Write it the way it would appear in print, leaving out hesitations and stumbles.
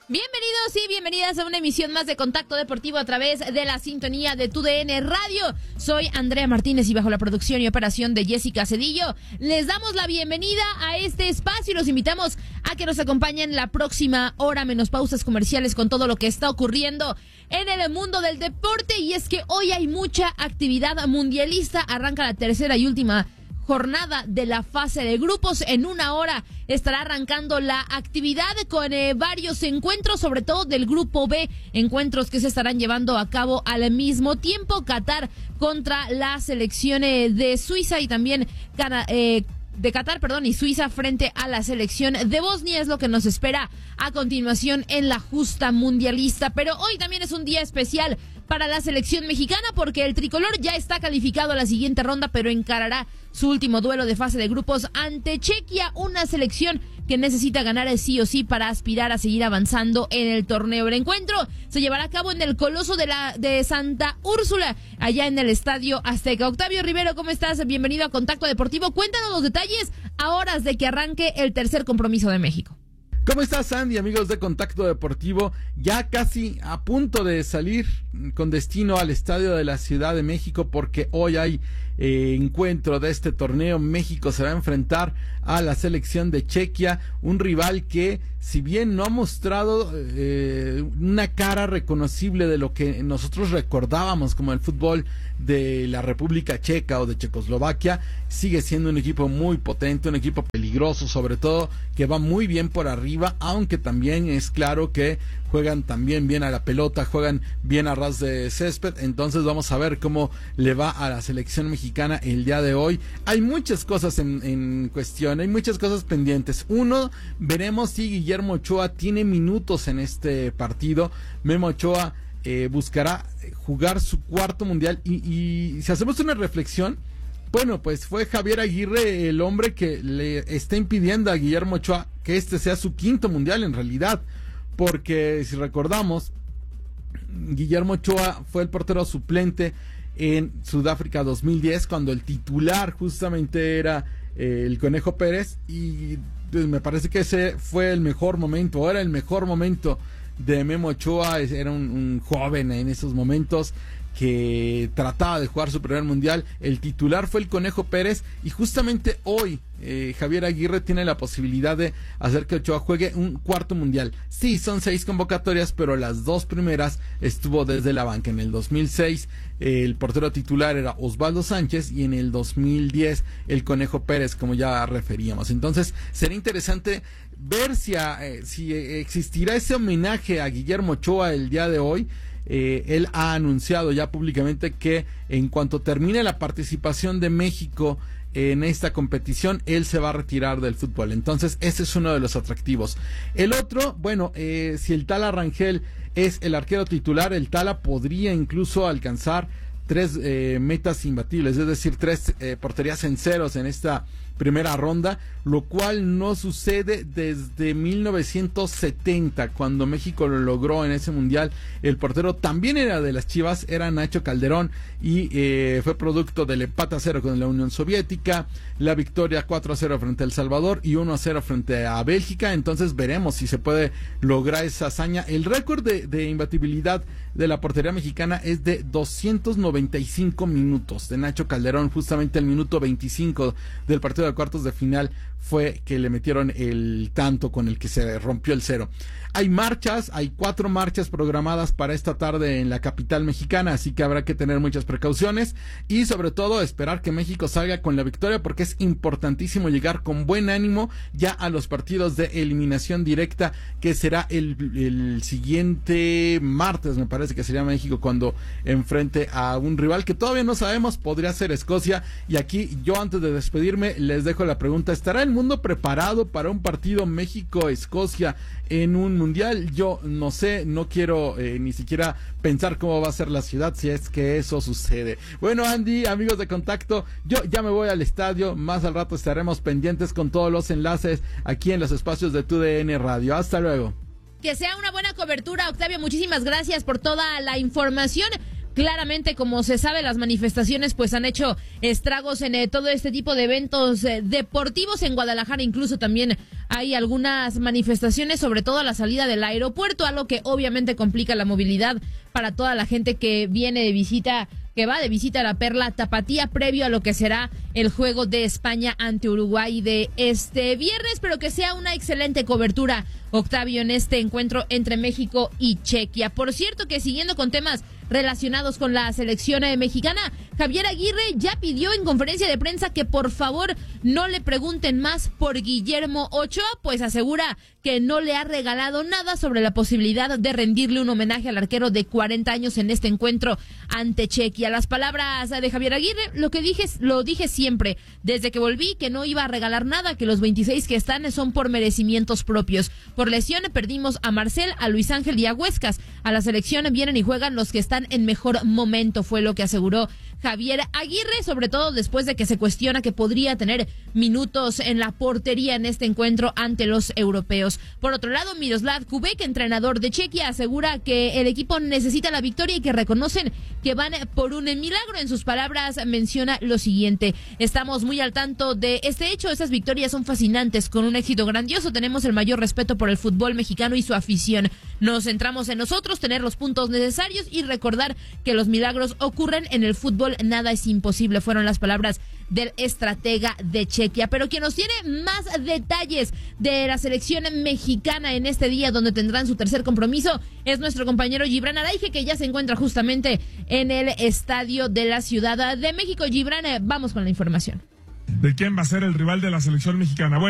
Bienvenidos y bienvenidas a una emisión más de Contacto Deportivo a través de la sintonía de TUDN Radio. Soy Andrea Martínez y bajo la producción y operación de Jessica Cedillo, les damos la bienvenida a este espacio y los invitamos a que nos acompañen la próxima hora menos pausas comerciales con todo lo que está ocurriendo en el mundo del deporte. Y es que hoy hay mucha actividad mundialista, arranca la tercera y última jornada de la fase de grupos. En una hora estará arrancando la actividad con varios encuentros, sobre todo del grupo B, encuentros que se estarán llevando a cabo al mismo tiempo. Qatar contra la selección de Suiza y también de Qatar, y Suiza frente a la selección de Bosnia es lo que nos espera a continuación en la justa mundialista. Pero hoy también es un día especial para la selección mexicana porque el tricolor ya está calificado a la siguiente ronda, pero encarará su último duelo de fase de grupos ante Chequia, una selección que necesita ganar sí o sí para aspirar a seguir avanzando en el torneo. El encuentro se llevará a cabo en el Coloso de Santa Úrsula, allá en el Estadio Azteca. Octavio Rivero, ¿cómo estás? Bienvenido a Contacto Deportivo. Cuéntanos los detalles a horas de que arranque el tercer compromiso de México. ¿Cómo estás, Andy? Amigos de Contacto Deportivo, ya casi a punto de salir con destino al Estadio de la Ciudad de México porque hoy hay encuentro de este torneo. México se va a enfrentar a la selección de Chequia, un rival que, si bien no ha mostrado una cara reconocible de lo que nosotros recordábamos como el fútbol de la República Checa o de Checoslovaquia, sigue siendo un equipo muy potente, un equipo peligroso, sobre todo que va muy bien por arriba, aunque también es claro que juegan también bien a la pelota, juegan bien a ras de césped. Entonces vamos a ver cómo le va a la selección mexicana el día de hoy. Hay muchas cosas en cuestión, hay muchas cosas pendientes. Uno, veremos si Guillermo Ochoa tiene minutos en este partido. Memo Ochoa buscará jugar su cuarto mundial y si hacemos una reflexión, bueno, pues fue Javier Aguirre el hombre que le está impidiendo a Guillermo Ochoa que este sea su quinto mundial en realidad, porque si recordamos, Guillermo Ochoa fue el portero suplente en Sudáfrica 2010 cuando el titular justamente era el Conejo Pérez, y pues, me parece que ese fue el mejor momento, era el mejor momento de Memo Ochoa. Era un joven en esos momentos que trataba de jugar su primer mundial. El titular fue el Conejo Pérez y justamente hoy Javier Aguirre tiene la posibilidad de hacer que Ochoa juegue un cuarto mundial. Sí, son 6 convocatorias, pero las 2 primeras estuvo desde la banca. En el 2006 el portero titular era Osvaldo Sánchez y en el 2010 el Conejo Pérez, como ya referíamos. Entonces será interesante ver si existirá ese homenaje a Guillermo Ochoa el día de hoy. Él ha anunciado ya públicamente que en cuanto termine la participación de México en esta competición, él se va a retirar del fútbol. Entonces ese es uno de los atractivos. El otro, bueno, si el Tala Rangel es el arquero titular, el Tala podría incluso alcanzar 3 metas imbatibles, es decir, 3 porterías en ceros en esta primera ronda, lo cual no sucede desde 1970, cuando México lo logró en ese mundial. El portero también era de las Chivas, era Nacho Calderón, y fue producto del empate a 0 con la Unión Soviética, la victoria 4-0 frente a El Salvador y 1-0 frente a Bélgica. Entonces veremos si se puede lograr esa hazaña. El récord de imbatibilidad de la portería mexicana es de 295 minutos de Nacho Calderón. Justamente el minuto 25 del partido de cuartos de final fue que le metieron el tanto con el que se rompió el 0. Hay marchas, hay 4 marchas programadas para esta tarde en la capital mexicana, así que habrá que tener muchas precauciones y sobre todo esperar que México salga con la victoria, porque es importantísimo llegar con buen ánimo ya a los partidos de eliminación directa, que será el siguiente martes, me parece que sería México cuando enfrente a un rival que todavía no sabemos, podría ser Escocia. Y aquí yo, antes de despedirme, les dejo la pregunta: ¿estará el mundo preparado para un partido México-Escocia en un mundial? Yo no sé, no quiero ni siquiera pensar cómo va a ser la ciudad si es que eso sucede. Bueno, Andy, amigos de Contacto, yo ya me voy al estadio. Más al rato estaremos pendientes con todos los enlaces aquí en los espacios de TUDN Radio. Hasta luego. Que sea una buena cobertura, Octavio. Muchísimas gracias por toda la información. Claramente, como se sabe, las manifestaciones pues han hecho estragos en todo este tipo de eventos deportivos. En Guadalajara incluso también hay algunas manifestaciones, sobre todo a la salida del aeropuerto, algo que obviamente complica la movilidad para toda la gente que viene de visita, que va de visita a la Perla Tapatía previo a lo que será el juego de España ante Uruguay de este viernes, pero que sea una excelente cobertura, Octavio, en este encuentro entre México y Chequia. Por cierto, que siguiendo con temas relacionados con la selección mexicana, Javier Aguirre ya pidió en conferencia de prensa que por favor no le pregunten más por Guillermo Ochoa, pues asegura que no le ha regalado nada sobre la posibilidad de rendirle un homenaje al arquero de 40 años en este encuentro ante Chequia. Las palabras de Javier Aguirre, lo dije siempre, desde que volví, que no iba a regalar nada, que los 26 que están son por merecimientos propios. Por lesión perdimos a Marcel, a Luis Ángel y a Huescas. A la selección vienen y juegan los que están en mejor momento, fue lo que aseguró Javier Aguirre, sobre todo después de que se cuestiona que podría tener minutos en la portería en este encuentro ante los europeos. Por otro lado, Miroslav Kubek, entrenador de Chequia, asegura que el equipo necesita la victoria y que reconocen que van por un milagro. En sus palabras menciona lo siguiente: estamos muy al tanto de este hecho, estas victorias son fascinantes, con un éxito grandioso, tenemos el mayor respeto por el fútbol mexicano y su afición. Nos centramos en nosotros, tener los puntos necesarios y recordar que los milagros ocurren en el fútbol, nada es imposible, fueron las palabras del estratega de Chequia. Pero quien nos tiene más detalles de la selección mexicana en este día, donde tendrán su tercer compromiso, es nuestro compañero Gibran Araige, que ya se encuentra justamente en el estadio de la Ciudad de México. Gibran, vamos con la información. ¿De quién va a ser el rival de la selección mexicana? Bueno,